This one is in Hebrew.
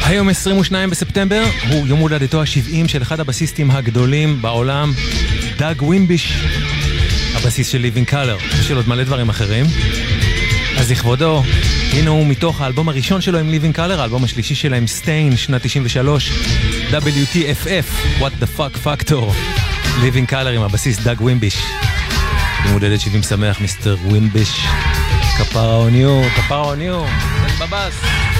היום 22 בספטמבר הוא יום הולדתו ה-70 של אחד הבסיסטים הגדולים בעולם, דאג ווינביש, הבסיס של Living Color, ושל עוד מלא דברים אחרים. אז לכבודו, הנה הוא מתוך האלבום הראשון שלו עם Living Color, האלבום השלישי שלהם Stain, שנת 93, WTFF, What the Fuck Factor, Living Color עם הבסיס דאג ווינביש. יום הולדת 70 שמח, מיסטר ווינביש. כפרה אוניו, תן בבס.